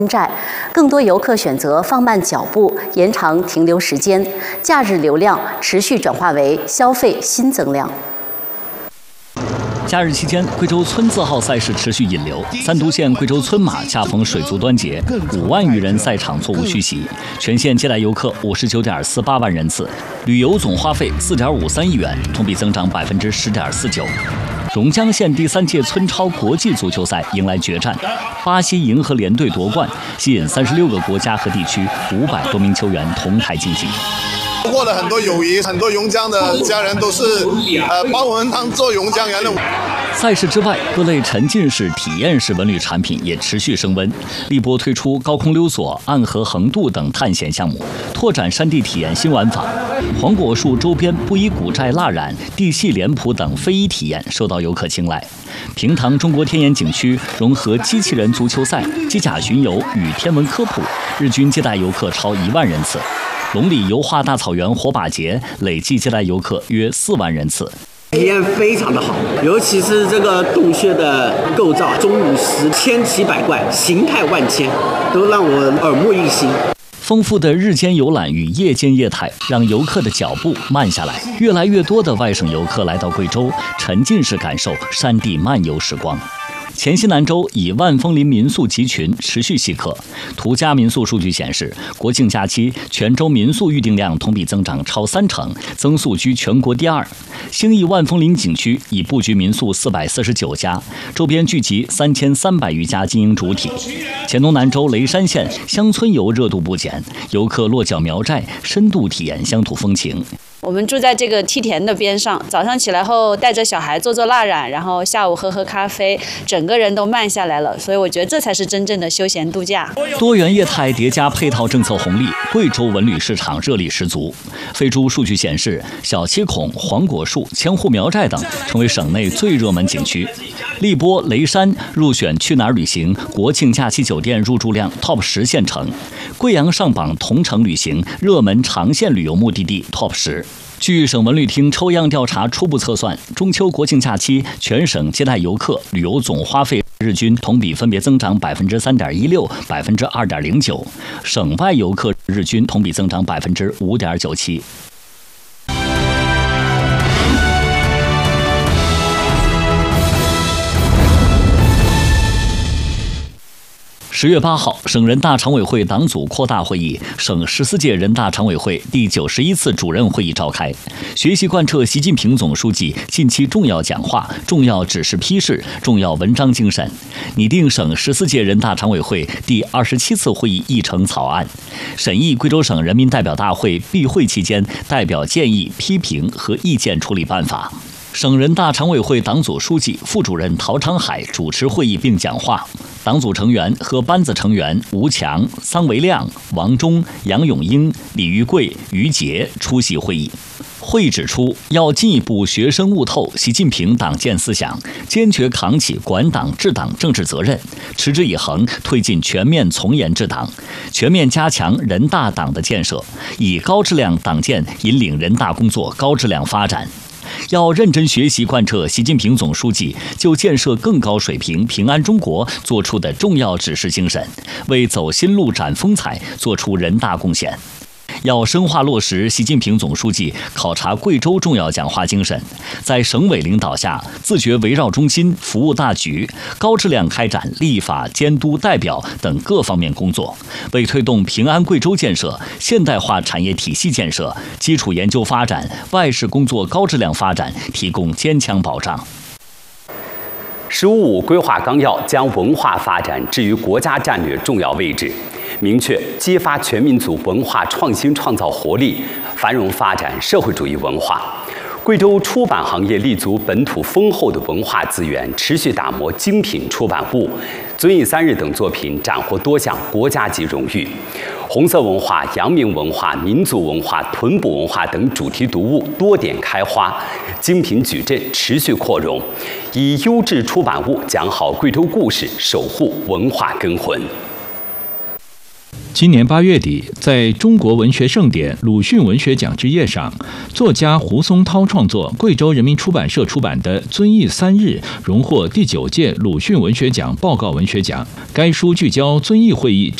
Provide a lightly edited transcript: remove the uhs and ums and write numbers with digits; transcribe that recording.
寨，更多游客选择放慢脚步，延长停留时间，假日流量持续转化为消费新增量。 假日期间，贵州村字号赛事持续引流。三都县贵州村马恰逢水族端节，5万余人赛场座无虚席，全县接待游客59.48万人次，旅游总花费4.53亿元，同比增长10.49%。榕江县第3届村超国际足球赛迎来决战，巴西银河联队夺冠，吸引36个国家和地区500多名球员同台竞技。 获了很多友谊，很多榕江的家人都是把我们当做榕江人的。 赛事之外，各类沉浸式、体验式文旅产品也持续升温。荔波推出高空溜索、暗河横渡等探险项目，拓展山地体验新玩法。黄果树周边布依古寨蜡染、地系脸谱等非遗体验受到游客青睐。平塘中国天眼景区融合机器人足球赛、机甲巡游与天文科普，日均接待游客超1万人次。龙里油画大草原火把节累计接待游客约4万人次， 体验非常的好，尤其是这个洞穴的构造，钟乳石千奇百怪，形态万千，都让我耳目一新。 丰富的日间游览与夜间业态，让游客的脚步慢下来。越来越多的外省游客来到贵州，沉浸式感受山地漫游时光。黔西南州以万枫林民宿集群持续吸客，途家民宿数据显示，国庆假期全州民宿预订量同比增长超30%，增速居全国第2。兴义万枫林景区已布局民宿449家，周边聚集3300余家经营主体。黔东南州雷山县乡村游热度不减，游客落脚苗寨，深度体验乡土风情。 我们住在这个梯田的边上，早上起来后带着小孩做蜡染，然后下午喝咖啡，整个人都慢下来了。所以我觉得这才是真正的休闲度假。 多元业态叠加配套政策红利，贵州文旅市场热力十足。飞猪数据显示，小七孔、黄果树、千户苗寨等成为省内最热门景区。荔波、雷山入选去哪儿旅行国庆假期酒店入住量 TOP 10县城，贵阳上榜同城旅行热门长线旅游目的地 TOP 10。据省文旅厅抽样调查初步测算，中秋国庆假期全省接待游客旅游总花费日均同比分别增长3.16%、2.09%，省外游客日均同比增长5.97%。10月8号，省人大常委会党组扩大会议、省14届人大常委会第91次主任会议召开，学习贯彻习近平总书记近期重要讲话、重要指示批示、重要文章精神，拟定省14届人大常委会第27次会议议程草案，审议贵州省人民代表大会闭会期间代表建议、批评和意见处理办法。省人大常委会党组书记、副主任陶长海主持会议并讲话，党组成员和班子成员吴强、桑维亮、王忠、杨永英、李玉贵、于杰出席会议。会议指出，要进一步学深悟透习近平党建思想，坚决扛起管党治党政治责任，持之以恒推进全面从严治党，全面加强人大党的建设，以高质量党建引领人大工作高质量发展。要认真学习贯彻习近平总书记就建设更高水平平安中国作出的重要指示精神，为走新路展风采做出人大贡献。要深化落实习近平总书记考察贵州重要讲话精神，在省委领导下，自觉围绕中心、服务大局，高质量开展立法、监督、代表等各方面工作，为推动平安贵州建设、现代化产业体系建设、基础研究发展、外事工作高质量发展提供坚强保障。 “15+5”规划纲要将文化发展置于国家战略重要位置，明确激发全民族文化创新创造活力，繁荣发展社会主义文化。贵州出版行业立足本土丰厚的文化资源，持续打磨精品出版物，遵义3日等作品斩获多项国家级荣誉。红色文化、阳明文化、民族文化、屯捕文化等主题读物多点开花，精品矩阵持续扩容，以优质出版物讲好贵州故事，守护文化根魂。 今年8月底，在中国文学盛典鲁迅文学奖之夜上，作家胡松涛创作、贵州人民出版社出版的《遵义3日》荣获第9届鲁迅文学奖报告文学奖。该书聚焦遵义会议